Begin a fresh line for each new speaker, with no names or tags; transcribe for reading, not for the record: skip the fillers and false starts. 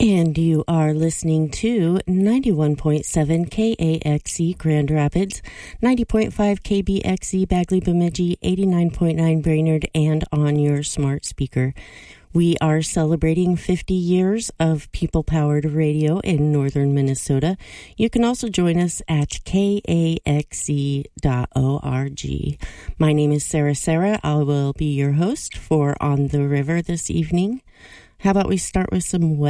And you are listening to 91.7 KAXE Grand Rapids, 90.5 KBXE Bagley Bemidji, 89.9 Brainerd, and on your smart speaker. We are celebrating 50 years of people-powered radio in northern Minnesota. You can also join us at kaxe.org. My name is Sarah. I will be your host for On the River this evening. How about we start with some weather?